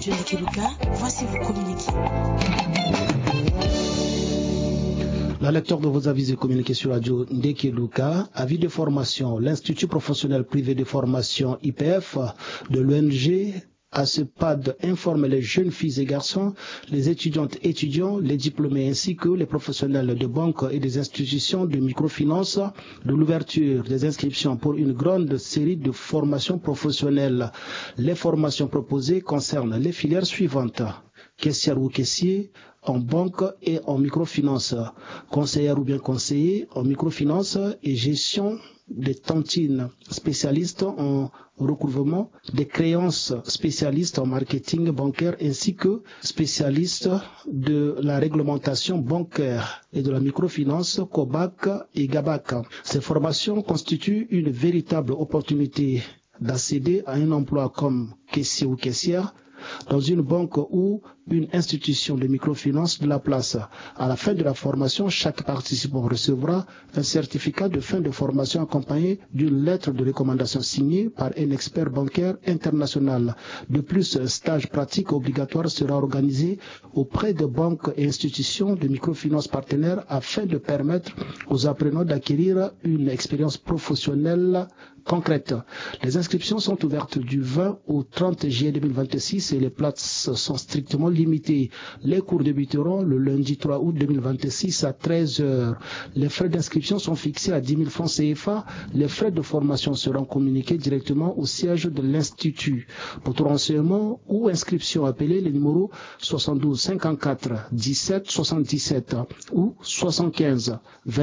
Radio Ndekeluka, voici vos communiqués. La lecture de vos avis et communiqués sur Radio Ndekeluka, avis de formation, l'Institut professionnel privé de formation IPF de l'ONG ASEPAD informe les jeunes filles et garçons, les étudiantes et étudiants, les diplômés ainsi que les professionnels de banques et des institutions de microfinance de l'ouverture des inscriptions pour une grande série de formations professionnelles. Les formations proposées concernent les filières suivantes: caissière ou caissier en banque et en microfinance, conseillère ou bien conseiller en microfinance et gestion des tontines, spécialistes en recouvrement des créances, spécialistes en marketing bancaire ainsi que spécialistes de la réglementation bancaire et de la microfinance, COBAC et GABAC. Ces formations constituent une véritable opportunité d'accéder à un emploi comme caissier ou caissière dans une banque ou une institution de microfinance de la place. À la fin de la formation, chaque participant recevra un certificat de fin de formation accompagné d'une lettre de recommandation signée par un expert bancaire international. De plus, un stage pratique obligatoire sera organisé auprès de banques et institutions de microfinance partenaires afin de permettre aux apprenants d'acquérir une expérience professionnelle concrète. Les inscriptions sont ouvertes du 20 au 30 juillet 2026 et les places sont strictement limitées. Les cours débuteront le lundi 3 août 2026 à 13h. Les frais d'inscription sont fixés à 10 000 francs CFA. Les frais de formation seront communiqués directement au siège de l'Institut. Pour tout renseignement ou inscription, appelez les numéros 72 54 17 77 ou 75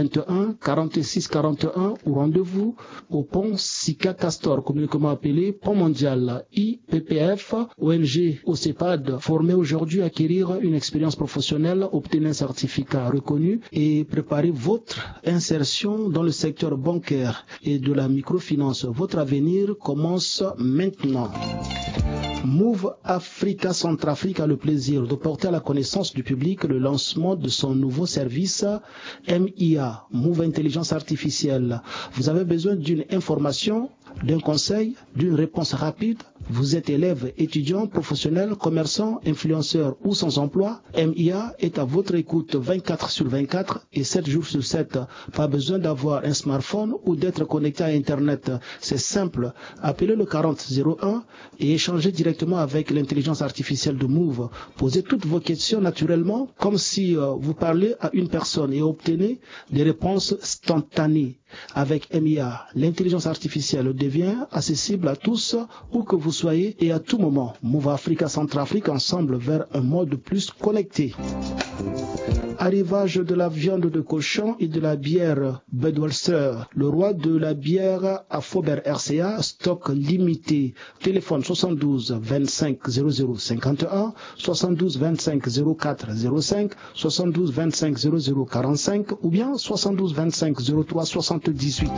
21 46 41 ou rendez-vous au pont Sika Castor, communément appelé Pont Mondial. IPPF, ONG OCEPAD, formé aujourd'hui à acquérir une expérience professionnelle, obtenir un certificat reconnu et préparer votre insertion dans le secteur bancaire et de la microfinance. Votre avenir commence maintenant. Move Africa Centrafrique a le plaisir de porter à la connaissance du public le lancement de son nouveau service MIA, Move Intelligence Artificielle. Vous avez besoin d'une information, d'un conseil, d'une réponse rapide. Vous êtes élève, étudiant, professionnel, commerçant, influenceur ou sans emploi. MIA est à votre écoute 24/24 et 7 jours sur 7. Pas besoin d'avoir un smartphone ou d'être connecté à Internet. C'est simple. Appelez le 4001 et échangez directement avec l'intelligence artificielle de Move. Posez toutes vos questions naturellement, comme si vous parlez à une personne et obtenez des réponses instantanées. Avec MIA, l'intelligence artificielle devient accessible à tous, où que vous soyez et à tout moment. Move Africa Centrafrique ensemble vers un monde plus connecté. Arrivage de la viande de cochon et de la bière Budweiser. Le roi de la bière à Faubert RCA, stock limité. Téléphone 72 25 00 51, 72 25 04 05, 72 25 00 45 ou bien 72 25 03 78.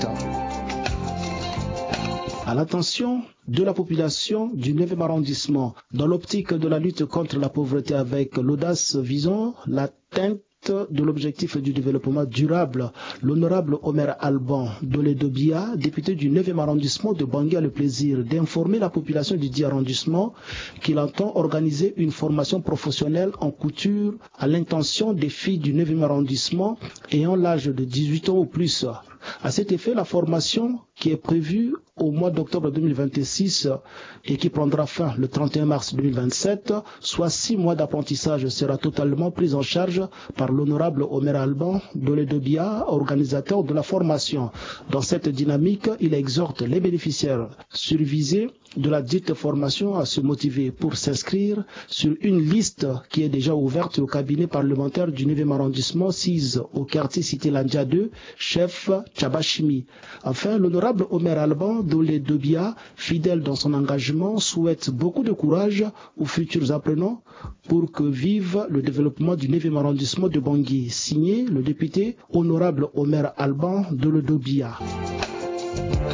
À l'attention de la population du 9e arrondissement, dans l'optique de la lutte contre la pauvreté avec l'audace visant l'atteinte de l'objectif du développement durable, l'honorable Omer Alban Doledobia, député du 9e arrondissement de Bangui, a le plaisir d'informer la population du 10 arrondissement qu'il entend organiser une formation professionnelle en couture à l'intention des filles du 9e arrondissement ayant l'âge de 18 ans ou plus. À cet effet, la formation qui est prévue au mois d'octobre 2026 et qui prendra fin le 31 mars 2027, soit 6 mois d'apprentissage, sera totalement prise en charge par l'honorable Omer Alban Doledobia, organisateur de la formation. Dans cette dynamique, il exhorte les bénéficiaires survisés de la dite formation à se motiver pour s'inscrire sur une liste qui est déjà ouverte au cabinet parlementaire du 9e arrondissement 6 au quartier Cité Landia 2, chef Tchabashimi. Enfin, l'honorable Omer Alban Doledobia, fidèle dans son engagement, souhaite beaucoup de courage aux futurs apprenants pour que vive le développement du 9e arrondissement de Bangui. Signé le député honorable Omer Alban Doledobia.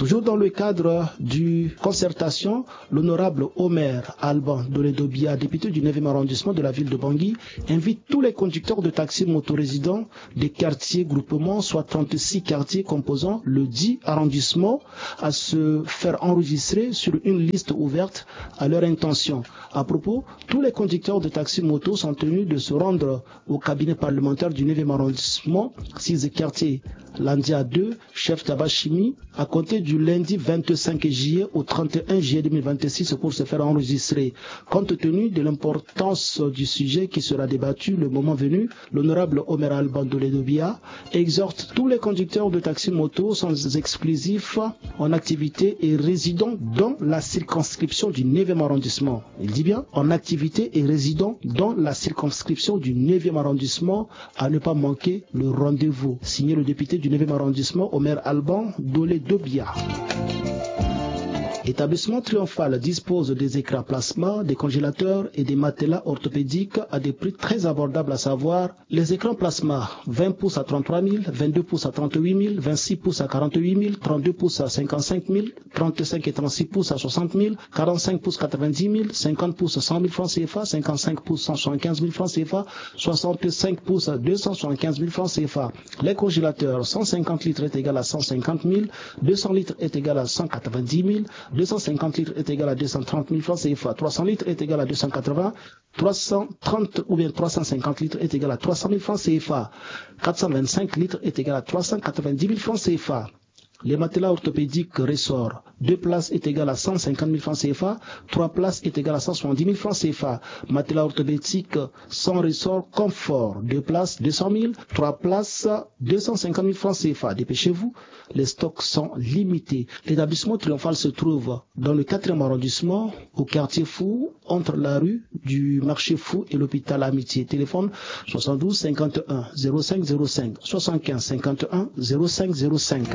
Toujours dans le cadre du concertation, l'honorable Omer Alban Doledobia, député du 9e arrondissement de la ville de Bangui, invite tous les conducteurs de taxis motorésidents des quartiers groupements, soit 36 quartiers composant le 10 arrondissement, à se faire enregistrer sur une liste ouverte à leur intention. À propos, tous les conducteurs de taxis moto sont tenus de se rendre au cabinet parlementaire du 9e arrondissement, 6 quartiers Landia 2, chef Tabachimi, à compter du lundi 25 juillet au 31 juillet 2026 pour se faire enregistrer. Compte tenu de l'importance du sujet qui sera débattu le moment venu, l'honorable Omer Alban Doledobia exhorte tous les conducteurs de taxi moto sans exclusif en activité et résidant dans la circonscription du 9e arrondissement. Il dit bien en activité et résidant dans la circonscription du 9e arrondissement à ne pas manquer le rendez-vous. Signé le député du 9e arrondissement, Omer Alban Doledobia. L'établissement Triomphal dispose des écrans plasma, des congélateurs et des matelas orthopédiques à des prix très abordables, à savoir les écrans plasma 20 pouces à 33 000, 22 pouces à 38 000, 26 pouces à 48 000, 32 pouces à 55 000, 35 et 36 pouces à 60 000, 45 pouces 90 000, 50 pouces à 100 000 francs CFA, 55 pouces 175 000 francs CFA, 65 pouces à 275 000 francs CFA. Les congélateurs 150 litres est égal à 150 000, 200 litres est égal à 190 000, 250 litres est égal à 230 000 francs CFA, 300 litres est égal à 280, 330 ou bien 350 litres est égal à 300 000 francs CFA, 425 litres est égal à 390 000 francs CFA. Les matelas orthopédiques ressorts, 2 places est égal à 150 000 francs CFA, 3 places est égal à 170 000 francs CFA. Matelas orthopédiques sans ressort confort, 2 places 200 000, 3 places 250 000 francs CFA. Dépêchez-vous, les stocks sont limités. L'établissement Triomphal se trouve dans le 4e arrondissement, au quartier Fou, entre la rue du marché Fou et l'hôpital Amitié. Téléphone 72 51 05 05, 75 51 05 05.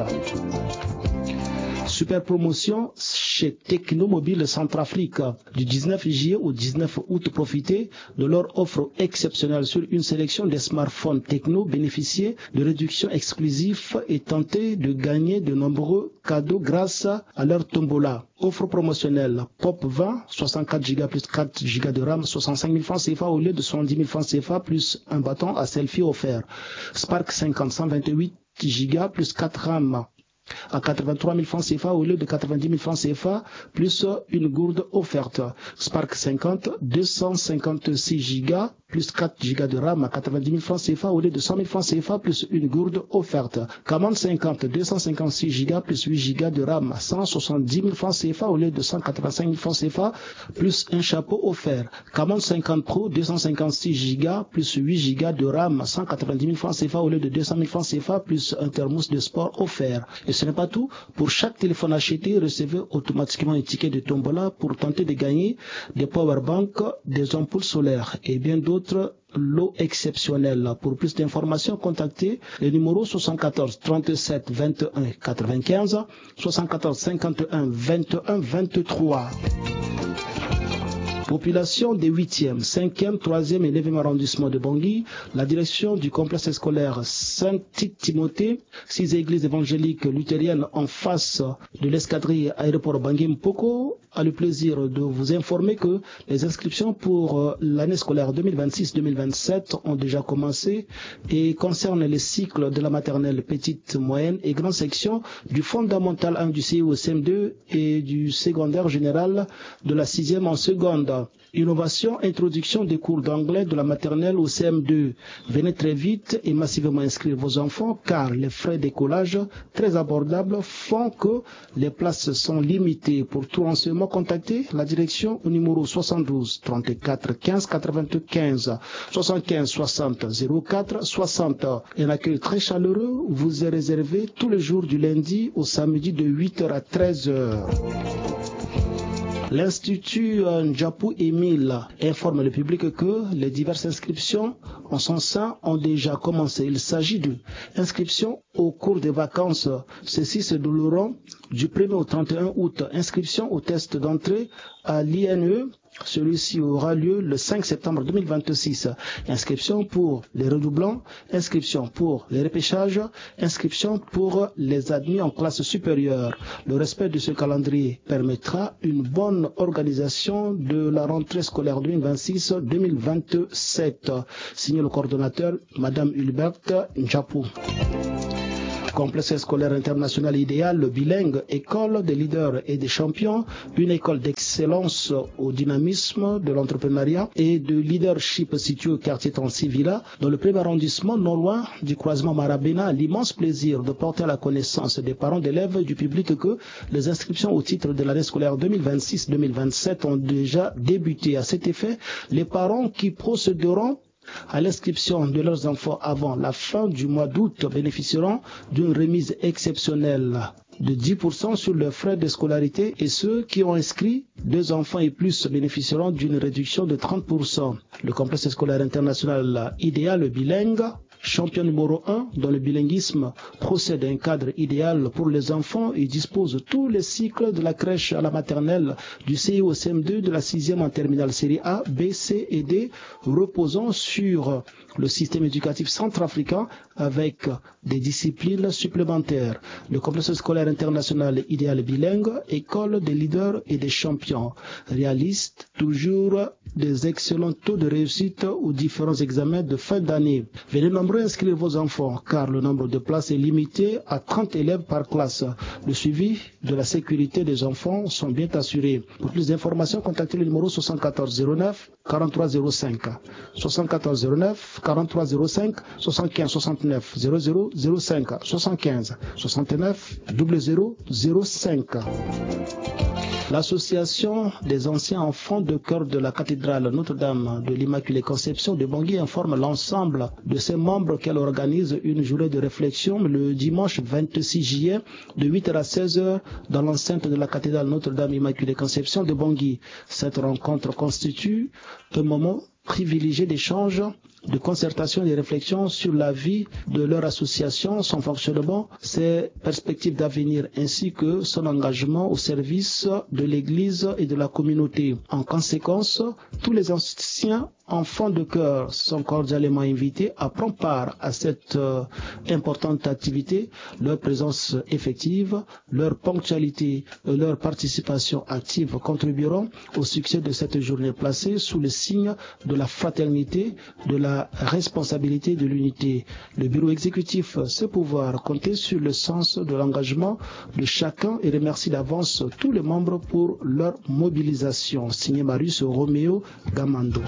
Super promotion chez Technomobile Centrafrique du 19 juillet au 19 août. Profitez de leur offre exceptionnelle sur une sélection des smartphones techno, bénéficiez de réductions exclusives et tentez de gagner de nombreux cadeaux grâce à leur tombola. Offre promotionnelle Pop 20, 64 Go plus 4 Go de RAM, 65 000 francs CFA au lieu de 70 000 francs CFA plus un bâton à selfie offert. Spark 50, 128 Go plus 4 RAM à 83 000 francs CFA au lieu de 90 000 francs CFA plus une gourde offerte. Spark 50, 256 Go plus 4 Go de RAM à 90 000 francs CFA au lieu de 100 000 francs CFA plus une gourde offerte. Commande 50, 256 Go plus 8 Go de RAM à 170 000 francs CFA au lieu de 185 000 francs CFA plus un chapeau offert. Commande 50 Pro, 256 Go plus 8 Go de RAM à 190 000 francs CFA au lieu de 200 000 francs CFA plus un thermos de sport offert. Et ce n'est pas tout. Pour chaque téléphone acheté, recevez automatiquement un ticket de tombola pour tenter de gagner des powerbanks, des ampoules solaires et bien d'autres lots exceptionnels. Pour plus d'informations, contactez le numéro 74 37 21 95, 74 51 21 23. Population des 8e, 5e, 3e et 9e arrondissements de Bangui, la direction du complexe scolaire Saint-Timothée, 6 églises évangéliques luthériennes en face de l'escadrille aéroport Bangui Mpoko, a le plaisir de vous informer que les inscriptions pour l'année scolaire 2026-2027 ont déjà commencé et concernent les cycles de la maternelle petite, moyenne et grande section, du fondamental 1 du CI au CM2 et du secondaire général de la 6e en seconde. Innovation, introduction des cours d'anglais de la maternelle au CM2. Venez très vite et massivement inscrire vos enfants car les frais d'écolage très abordables font que les places sont limitées. Pour tout renseignement, contactez la direction au numéro 72 34 15 95 75 60 04 60. Un accueil très chaleureux vous est réservé tous les jours du lundi au samedi de 8h à 13h. L'Institut Njapou Émile informe le public que les diverses inscriptions en son sein ont déjà commencé. Il s'agit de inscription au cours des vacances. Ceci se dérouleront du 1er au 31 août. Inscription au test d'entrée à l'INE Celui-ci aura lieu le 5 septembre 2026. Inscription pour les redoublants, inscription pour les repêchages, inscription pour les admis en classe supérieure. Le respect de ce calendrier permettra une bonne organisation de la rentrée scolaire 2026-2027. Signé le coordonnateur, Madame Hulbert Njapou. Complexe scolaire international idéal, le bilingue, école des leaders et des champions, une école d'excellence au dynamisme de l'entrepreneuriat et de leadership située au quartier Tansivilla, dans le premier arrondissement non loin du croisement Marabena, a l'immense plaisir de porter à la connaissance des parents d'élèves et du public que les inscriptions au titre de l'année scolaire 2026-2027 ont déjà débuté. À cet effet, les parents qui procéderont à l'inscription de leurs enfants avant la fin du mois d'août bénéficieront d'une remise exceptionnelle de 10% sur leurs frais de scolarité et ceux qui ont inscrit 2 enfants et plus bénéficieront d'une réduction de 30%. Le complexe scolaire international idéal bilingue, champion numéro 1 dans le bilinguisme, procède à un cadre idéal pour les enfants et dispose de tous les cycles de la crèche à la maternelle, du CI au CM2, de la 6e en terminale série A, B, C et D, reposant sur le système éducatif centrafricain avec des disciplines supplémentaires. Le complexe scolaire international idéal bilingue, école des leaders et des champions, réaliste toujours des excellents taux de réussite aux différents examens de fin d'année. Venez nombreux inscrire vos enfants car le nombre de places est limité à 30 élèves par classe. Le suivi de la sécurité des enfants sont bien assurés. Pour plus d'informations, contactez le numéro 74 09 43 05, 74 09 43 05, 75 69 00 05, 75 69 00 05. L'association des anciens enfants de cœur de la cathédrale Notre-Dame de l'Immaculée Conception de Bangui informe l'ensemble de ses membres qu'elle organise une journée de réflexion le dimanche 26 juillet de 8h à 16h dans l'enceinte de la cathédrale Notre-Dame Immaculée Conception de Bangui. Cette rencontre constitue un moment privilégié d'échange, de concertation et de réflexion sur la vie de leur association, son fonctionnement, ses perspectives d'avenir ainsi que son engagement au service de l'Église et de la communauté. En conséquence, tous les anciens enfants de cœur sont cordialement invités à prendre part à cette importante activité. Leur présence effective, leur ponctualité et leur participation active contribueront au succès de cette journée placée sous le signe de la fraternité, de la responsabilité, de l'unité. Le bureau exécutif sait pouvoir compter sur le sens de l'engagement de chacun et remercie d'avance tous les membres pour leur mobilisation. Signé Marius Roméo Gamando.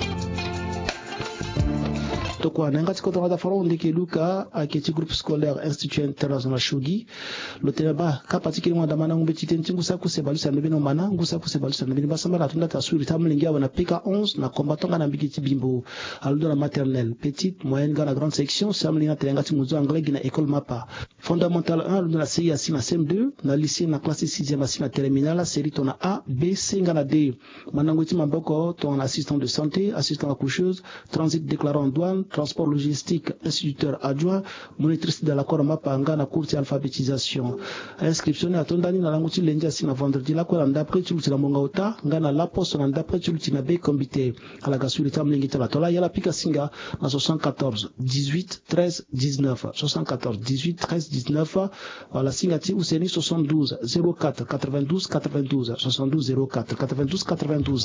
Tokwa nangati koto ngata faro ndeke luka aketi groupe scolaire Institut International Shogi loteleba kapatiki ngwa damana ngumbe titenzi ngusa kusebalusa ndebeno mana ngusa kusebalusa ndebeno basambala tunda tasuri tamlingia wana PK11 na combattant na mbikiti bimbo aludo na maternelle petite moyenne gana grande section samlina telengati muzo anglais na école mapa fondamental 1 aludo na CI asina CM2 na lycée na classe 6e asina terminale série tona A B C ngana D manangoti mamboko ton assistant de santé assistant accoucheuse transit déclarant douane transport logistique, instituteur adjoint, monitrice de l'accord mapanga na course alphabétisation. Inscription à tondani na languti lenja sina vendredi la kwa ndapre tuluti na monga ota ngana la poste na ndapre tuluti na be kombité ala gasuri tamlingita la tola yala pika singa na 74 18 13 19 74 18 13 19 ala singati useni 72 04 92 92 72 04 92 92.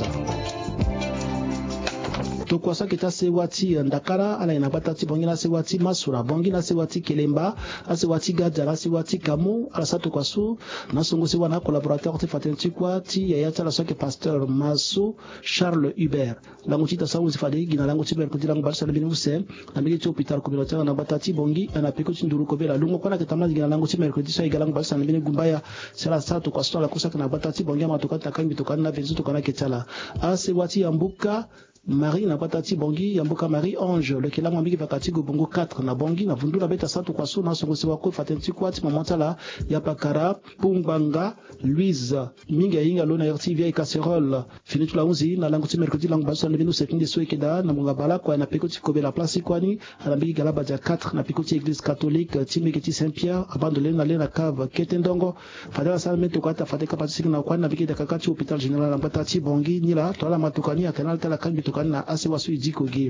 Tokwasa kita sewati ndakara ala inabatati bongina sewati masura bongina sewati kelemba asewati gadjara sewati kamu ala sato kwasu nasongo sewa na collaborateur te fatenti kwati ya yata la soke pasteur Maso Charles Hubert languti ta sawu zifade gina languti ber kutila ngbarsa lebini use na mili to hospital communautaire na batati bongi ana pekoti nduru kobela lungo kona ketamla gina languti mercredi so igala ngbarsa lebini gumbaya sala sato kwasu ala kusaka na batati bongi matokata kambi tokana na venzu tokana ketala asewati ambuka Marie na batati bongi yamboka Marie Ange le kila mwambiki vakati go bongo 4 na bongi na vundu na beta satu kwa so na songo se wako fatenti kwati mamatala ya pakara Pumbanga Louise minga yinga lona yerti vieille casserole fini tula uzi na lango ti mercredi lango baso na binu sekinde so ekeda na munga bala kwa na pekoti kobe la place kwani na bigi galaba ja 4 na pekoti église catholique ti meketi Saint-Pierre abandonné na le na cave ketendongo fadala salmento kwata fateka patisi na kwa na bigi da kakati hôpital général na batati bongi ni la tola matukani akanal tala kalbi na ase wasu idikoge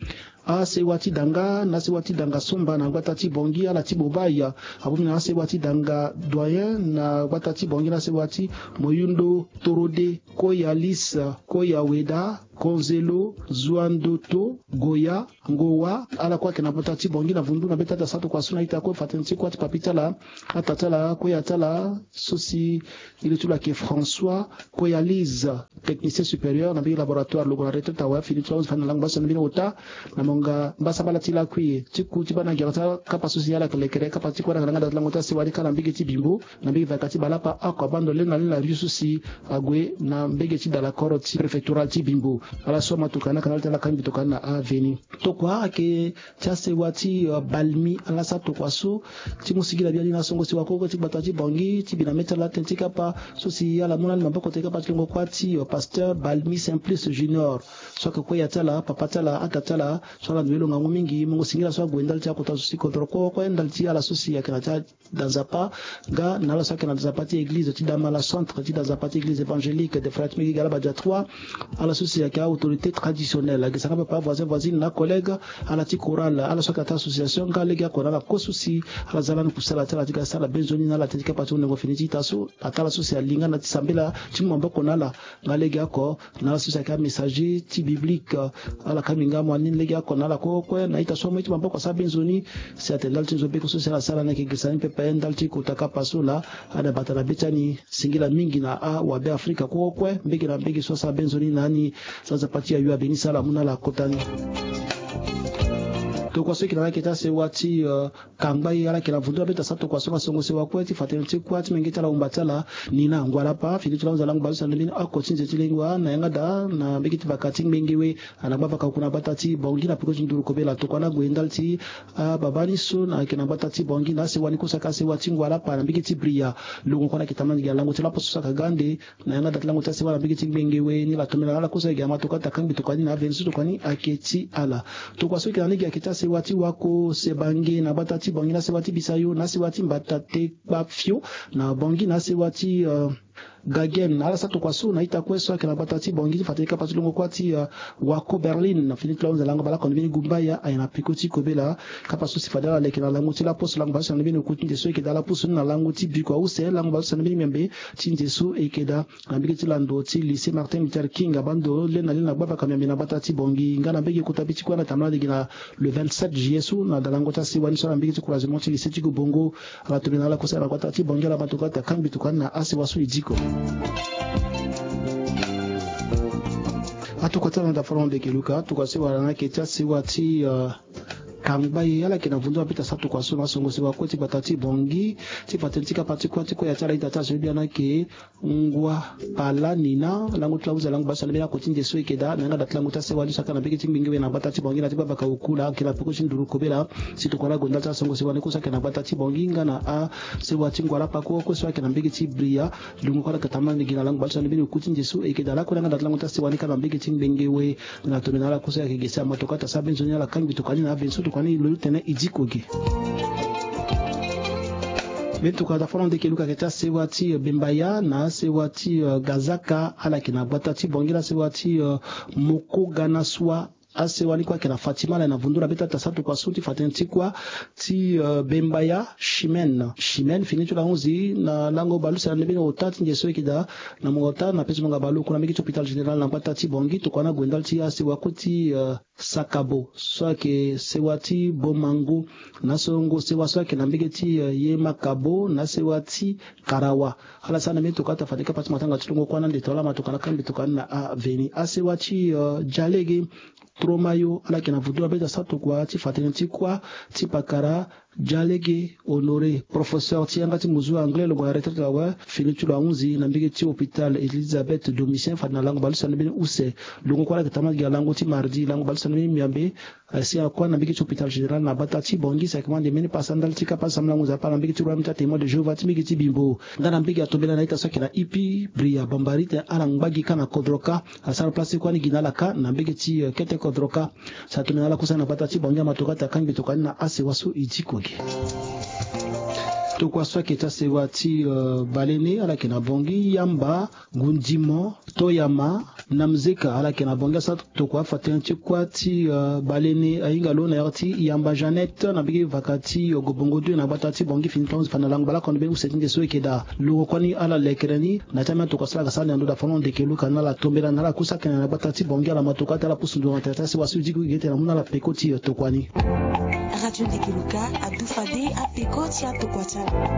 ase wati danga na se wati danga somba na batati bongi ala tibobaya abumi na ase wati danga doyen na batati bongi na se wati moyundo torode koyalis koyaweda konzelo zuandoto goya ngowa ala kwa kena batati bongi na vundu na betata sato kwa suna ita ko fatenti kwa papitala atatala koyatala sosi ile tula ke François koyalize technicien supérieur na bi laboratoire logolarete tawa fini twa fana lang basa na ota na monga basa bala tila kwi tiku tibana gerata kapa sociale kelekere kapa tikwa na ngada lango ta siwali kala mbige tibimbo na bi vakati balapa akwa bando le na la rususi agwe na mbige ti dala koroti préfectoral tibimbo ala soma tukana kana tala kambi tukana aveni to kwa ke chase wati balmi ala sa to kwa so ti musigila bia na songo si wako ti batati bongi ti bina metala tentika pa sosi ala mona maboko teka pa tingo kwati pasteur Balmi Simplice Junior so ko yatala papatala atatala so la nwelo ngangu mingi mungu singira so gwendal cha kota susi kontro ko endal ti ala sosi ya kana danzapa ga na la so kana danzapati église ti dama la centre ti danzapati église évangélique de frères Migi Galaba ja 3 ala sosi ya autorité traditionnelle ga sanga pa voisin na collègue ala ti chorale ala so kata association ga lega ko na ko sosi ala zalana kusala tala ti ga sala benzoni na la tika pa tone ngo finiti taso atala sosi ya linga na ti sambela ti mamboko na la ngalega ko na la sosi ya messager ti biblique ala kaminga mwani lega ko na la ko na ita so mo ti mamboko sa benzoni si atendal ti zo be ko sosi la sala na ke gisani pe pa endal ti ko taka pasula ada batala betani singila mingi na a wa be Afrika ko mbege na mbege so sa benzoni nani sa pati ya yu abeni sala muna la kotani to kwa soki na kita se wati kangba yala kila vundu beta sato kwa songo se wakweti fatenti kwati mengeta la umbatala nina ngwala pa fili tula nzala ngbalu sanelini akotinze tilengwa na yanga da na begiti vakati mengewe anababa ka kuna batati bongi na piko nduru kobela to kwa na gwendalti babani so na kina batati bongi na se wani kusaka se wati ngwala pa na begiti bria lungu kwa kitamani ya lango tela poso saka gande na yanga da lango tase wala begiti mengewe ni la tomela la kusa ya matoka takangi to kwani na vensu to kwani aketi ala to kwa soki na ngi kita se wati wako se bangi na batati bongi na se wati bisayo na se wati mbatate bafio na bongi na se wati gagen ala sato kwa so na ita kweso akina batati bongi fatika patulungo kwati wako Berlin na finit launza lango bala kon bini gumbaya ayana pikoti kobela kapa so sifadala lekina lango ti la poso lango basa na bini kutinde so ekeda la poso na lango ti biko use lango basa na bini membe tinde so ekeda na bigi ti lando ti lycée Martin Luther King abando le na baba kamembe na batati bongi ngana bigi kutabiti kwa na tamala digina le 27 juillet so na dalango ta siwani so na bigi ti croisement ti lycée ti bongo ala tobina la kosa na batati bongi la batokata kambi tukana asi wasu idiko atukatana da forum de Keluka tukasiwa na kecha siwati kangba yala kina vundu apita satu kwa sona songo se wakoti batati bongi ti patentika patikwa tiko ya tala itata sebia na ke ngwa pala nina langu tlauza langu basa lebena kotinde so ikeda nanga datlangu ta se wali saka na bigi bingiwe na batati bongi na tiba baka ukula kila poko shinduru kobela situ kwa gonda ta songo se wali kusaka na batati bongi ngana a se wati ngwala pako ko so kana bigi ti bria lungu kwa katama ni gina langu basa lebena kotinde so ikeda la ko nanga datlangu ta se wali kana bigi bingiwe na tumina la kusa kigesa matoka ta saben zonya la kangi tukani na benso kwani lulu tene idikoge Bentu kwa forum de Keluka keta sewati Bembaya na sewati Gazaka ala kina batati bongila sewati Moko Ganaswa ase wani kwa kina Fatima la na vundura beta tasatu kwa suti fatenti kwa ti Bembaya Shimen finitu la 11 na lango balu sa nebina otati njeso ekida na mongota na peso monga balu kuna miki hôpital général na batati bongi to kwana gwendal ti ase wakuti Sakabo swake sewati Bomango na songo sewaswake na mbigeti ye Makabo na sewati Karawa hala sana meto kata fatika pati matanga tulungo kwana ndetola matokana kambi tokana na aveni asewati Jalege Tromayo ala kina vudua beta sato kwa ti fatenti kwa ti pakara Jalege honoré professeur tiangati muzu anglais le boya retraite la wa fini tu la 11 na mbige ti hôpital Elisabeth Domitien fa na lango balisa na use longo kwa la tama ga lango ti mardi lango balisa na miambe si akwa na mbige ti hôpital général na batati bongi sa commande meni pasandal ti kapa samla nguza pa na mbige ti ramta témoin de Jéhovah ti mbige ti bimbo ngana mbige atobela na ita soki na ipi bria bambarite ala ngbagi kana kodroka asala place kwa ni ginala ka na mbige ti kete kodroka sa tumena la kusana batati bongi matoka ta kangi to kana ase wasu itikoge tukwa swaki ta sewati balene ala kena bongi yamba gundimo toyama namzeka ala kena bongi sa tukwa fatenchi kwati balene ainga lona yati yamba Janette na bigi vakati gobongo du na batati bongi finitons fanalang bala konbe usetinde swekeda lugo kwani ala lekreni na tama tukwa sala sala ndo da fonon de kelu kana la tombela na la kusaka na batati bongi ala matokata la pusundu na tata sewasi ujiku gete na muna la pekoti tokwani Radio Ndekeluka a Doufadé a Pekoti a Tokwatala.